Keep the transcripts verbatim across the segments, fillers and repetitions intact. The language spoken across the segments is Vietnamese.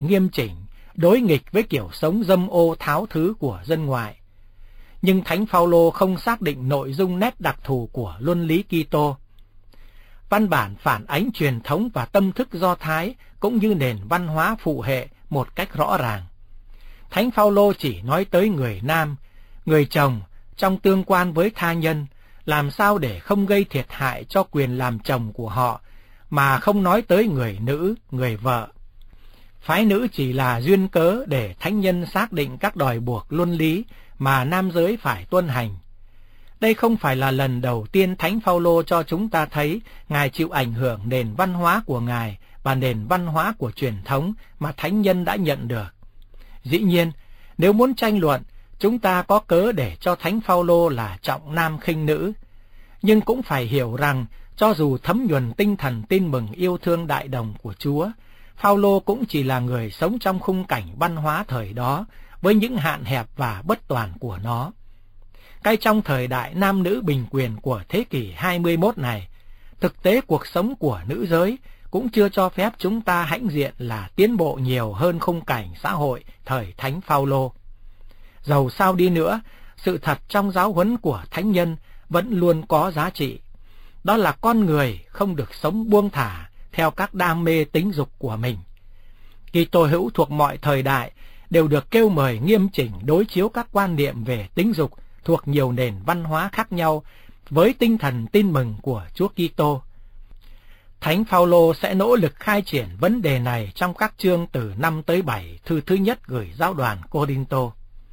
nghiêm chỉnh, đối nghịch với kiểu sống dâm ô tháo thứ của dân ngoại. Nhưng Thánh Phaolô không xác định nội dung nét đặc thù của luân lý Kitô. Văn bản phản ánh truyền thống và tâm thức Do Thái cũng như nền văn hóa phụ hệ một cách rõ ràng. Thánh Phaolô chỉ nói tới người nam, người chồng trong tương quan với tha nhân, làm sao để không gây thiệt hại cho quyền làm chồng của họ, mà không nói tới người nữ, người vợ. Phái nữ chỉ là duyên cớ để thánh nhân xác định các đòi buộc luân lý mà nam giới phải tuân hành. Đây không phải là lần đầu tiên Thánh Phaolô cho chúng ta thấy Ngài chịu ảnh hưởng nền văn hóa của Ngài và nền văn hóa của truyền thống mà thánh nhân đã nhận được. Dĩ nhiên, nếu muốn tranh luận, chúng ta có cớ để cho Thánh Phaolô là trọng nam khinh nữ, nhưng cũng phải hiểu rằng cho dù thấm nhuần tinh thần tin mừng yêu thương đại đồng của Chúa, Phaolô cũng chỉ là người sống trong khung cảnh văn hóa thời đó với những hạn hẹp và bất toàn của nó. Cái trong thời đại nam nữ bình quyền của thế kỷ hai mươi mốt này, thực tế cuộc sống của nữ giới cũng chưa cho phép chúng ta hãnh diện là tiến bộ nhiều hơn khung cảnh xã hội thời Thánh Phaolô. Dầu sao đi nữa, sự thật trong giáo huấn của thánh nhân vẫn luôn có giá trị. Đó là con người không được sống buông thả theo các đam mê tính dục của mình. Kitô hữu thuộc mọi thời đại đều được kêu mời nghiêm chỉnh đối chiếu các quan niệm về tính dục thuộc nhiều nền văn hóa khác nhau với tinh thần tin mừng của Chúa Kitô. Thánh Phaolô sẽ nỗ lực khai triển vấn đề này trong các chương từ năm tới bảy thư thứ nhất gửi giáo đoàn Cô-rinh-tô.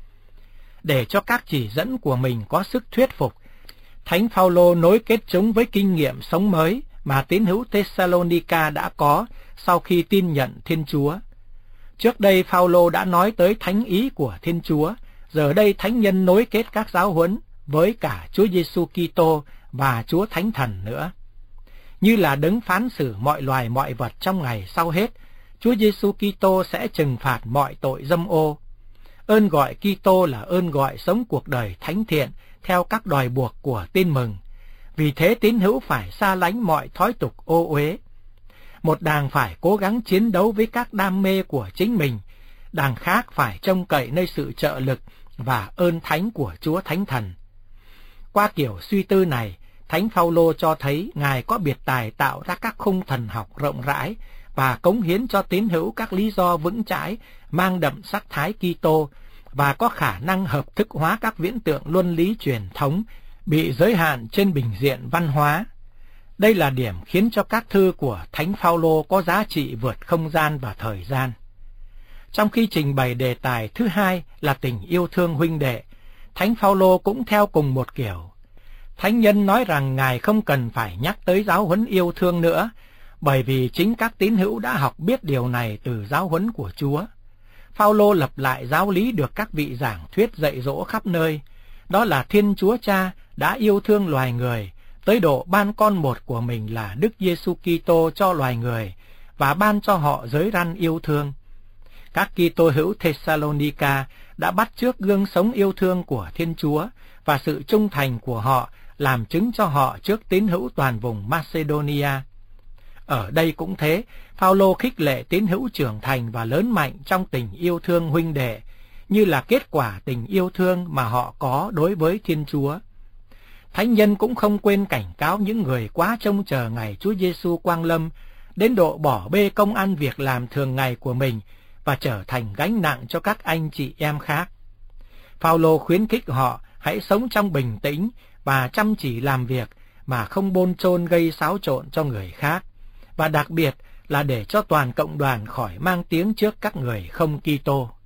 Để cho các chỉ dẫn của mình có sức thuyết phục, Thánh Phaolô nối kết chúng với kinh nghiệm sống mới mà tín hữu Thessalonica đã có sau khi tin nhận Thiên Chúa. Trước đây Phaolô đã nói tới thánh ý của Thiên Chúa, giờ đây thánh nhân nối kết các giáo huấn với cả Chúa Giêsu Kitô và Chúa Thánh Thần nữa. Như là đấng phán xử mọi loài mọi vật trong ngày sau hết, Chúa Giêsu Kitô sẽ trừng phạt mọi tội dâm ô. Ơn gọi Kitô là ơn gọi sống cuộc đời thánh thiện theo các đòi buộc của tin mừng. Vì thế tín hữu phải xa lánh mọi thói tục ô uế. Một đàng phải cố gắng chiến đấu với các đam mê của chính mình, đàng khác phải trông cậy nơi sự trợ lực và ơn thánh của Chúa Thánh Thần. Qua kiểu suy tư này, Thánh Phaolô cho thấy Ngài có biệt tài tạo ra các khung thần học rộng rãi và cống hiến cho tín hữu các lý do vững chãi mang đậm sắc thái Kitô và có khả năng hợp thức hóa các viễn tượng luân lý truyền thống bị giới hạn trên bình diện văn hóa. Đây là điểm khiến cho các thư của Thánh Phaolô có giá trị vượt không gian và thời gian. Trong khi trình bày đề tài thứ hai là tình yêu thương huynh đệ, Thánh Phaolô cũng theo cùng một kiểu. Thánh nhân nói rằng Ngài không cần phải nhắc tới giáo huấn yêu thương nữa, bởi vì chính các tín hữu đã học biết điều này từ giáo huấn của Chúa. Phaolô lập lại giáo lý được các vị giảng thuyết dạy dỗ khắp nơi, đó là Thiên Chúa Cha đã yêu thương loài người tới độ ban con một của mình là Đức Giêsu Kitô cho loài người và ban cho họ giới răn yêu thương. Các Kitô hữu Thessalonica đã bắt chước gương sống yêu thương của Thiên Chúa và sự trung thành của họ làm chứng cho họ trước tín hữu toàn vùng Macedonia. Ở đây cũng thế, Phaolô khích lệ tín hữu trưởng thành và lớn mạnh trong tình yêu thương huynh đệ, như là kết quả tình yêu thương mà họ có đối với Thiên Chúa. Thánh nhân cũng không quên cảnh cáo những người quá trông chờ ngày Chúa Giêsu quang lâm, đến độ bỏ bê công ăn việc làm thường ngày của mình và trở thành gánh nặng cho các anh chị em khác. Phaolô khuyến khích họ hãy sống trong bình tĩnh và chăm chỉ làm việc mà không bôn chôn gây xáo trộn cho người khác, và đặc biệt là để cho toàn cộng đoàn khỏi mang tiếng trước các người không Kitô.